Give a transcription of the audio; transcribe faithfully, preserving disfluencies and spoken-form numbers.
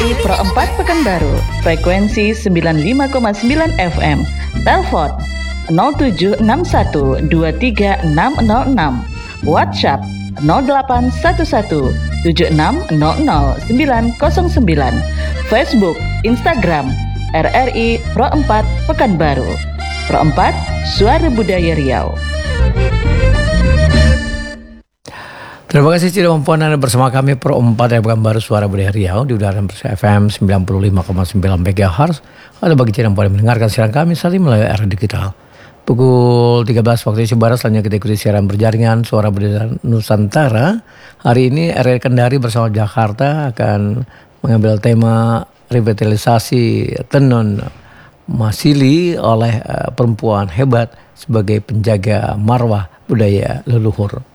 I Pro empat Pekanbaru, frekuensi sembilan puluh lima koma sembilan F M. Telepon nol tujuh enam satu dua tiga enam nol enam. WhatsApp nol delapan satu satu tujuh enam nol nol sembilan nol sembilan. Facebook, Instagram R R I Pro empat Pekanbaru. Pro empat, Suara Budaya Riau. Terima kasih sudah mempunyai Anda bersama kami Pro empat dari Pekanbaru Suara Budaya Riau di udara F M sembilan puluh lima koma sembilan megahertz. Ada bagi yang boleh mendengarkan siaran kami saat ini melalui era digital. Pukul tiga belas waktu Indonesia Barat, selanjutnya kita ikuti siaran berjaringan Suara Budaya Nusantara. Hari ini R R I Kendari bersama Jakarta akan mengambil tema revitalisasi tenun Masili oleh uh, perempuan hebat sebagai penjaga marwah budaya leluhur.